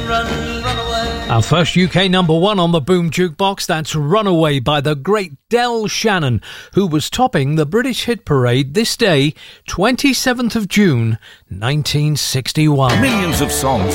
Our first UK number one on the Boom Jukebox, that's Runaway by the great Del Shannon, who was topping the British hit parade this day, 27th of June, 1961. Millions of songs,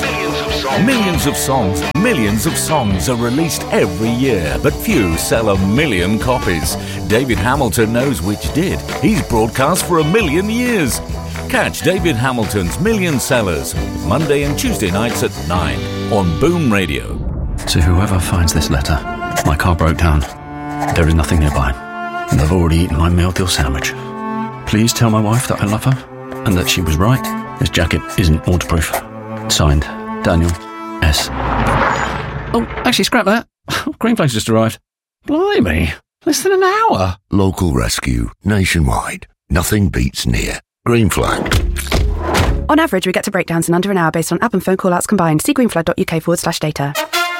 millions of songs are released every year, but few sell 1 million copies. David Hamilton knows which did. He's broadcast for 1 million years. Catch David Hamilton's Million Sellers, Monday and Tuesday nights at 9 on Boom Radio. To whoever finds this letter, my car broke down. There is nothing nearby, and I've already eaten my meal-deal sandwich. Please tell my wife that I love her, and that she was right. This jacket isn't waterproof. Signed, Daniel S. Oh, actually, scrap that. Green Flag's just arrived. Blimey, less than an hour. Local rescue, nationwide. Nothing beats near. Green Flag. On average, we get to breakdowns in under an hour based on app and phone call-outs combined. See greenflag.uk/data.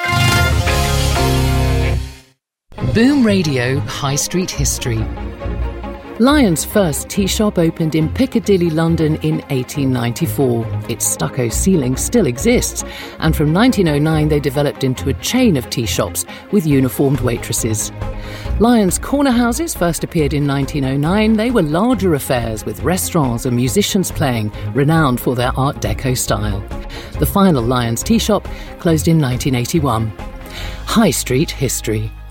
Boom Radio High Street History. Lyons' first tea shop opened in Piccadilly, London in 1894. Its stucco ceiling still exists, and from 1909 they developed into a chain of tea shops with uniformed waitresses. Lyons' corner houses first appeared in 1909. They were larger affairs with restaurants and musicians playing, renowned for their Art Deco style. The final Lyons tea shop closed in 1981. High Street History.